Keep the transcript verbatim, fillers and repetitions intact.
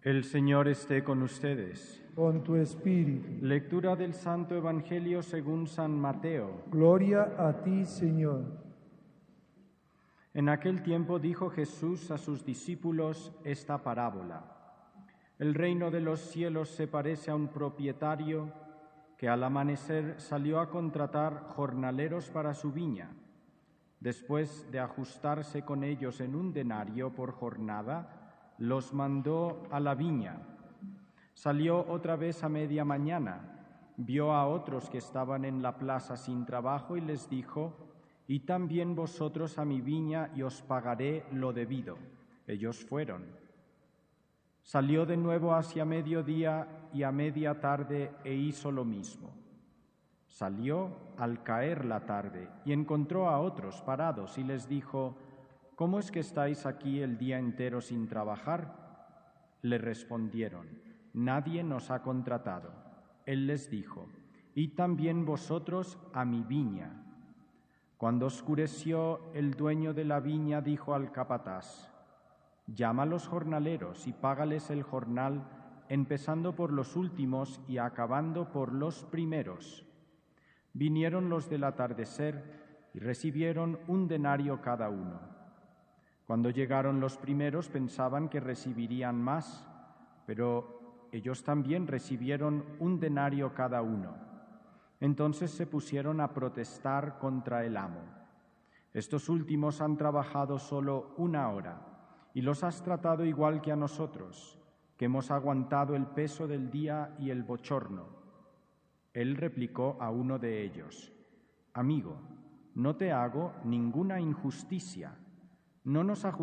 El Señor esté con ustedes. Con tu espíritu. Lectura del Santo Evangelio según San Mateo. Gloria a ti, Señor. En aquel tiempo dijo Jesús a sus discípulos esta parábola. El reino de los cielos se parece a un propietario que al amanecer salió a contratar jornaleros para su viña. Después de ajustarse con ellos en un denario por jornada, los mandó a la viña. Salió otra vez a media mañana, vio a otros que estaban en la plaza sin trabajo y les dijo: «Y también vosotros a mi viña y os pagaré lo debido». Ellos fueron. Salió de nuevo hacia mediodía y a media tarde e hizo lo mismo. Salió al caer la tarde y encontró a otros parados y les dijo: «¿Cómo es que estáis aquí el día entero sin trabajar?». Le respondieron: «Nadie nos ha contratado». Él les dijo: «Y también vosotros a mi viña». Cuando oscureció, el dueño de la viña dijo al capataz: «Llama a los jornaleros y págales el jornal, empezando por los últimos y acabando por los primeros». Vinieron los del atardecer y recibieron un denario cada uno. Cuando llegaron los primeros pensaban que recibirían más, pero ellos también recibieron un denario cada uno. Entonces se pusieron a protestar contra el amo. «Estos últimos han trabajado solo una hora y los has tratado igual que a nosotros, que hemos aguantado el peso del día y el bochorno». Él replicó a uno de ellos: «Amigo, no te hago ninguna injusticia. ¿No nos ajustamos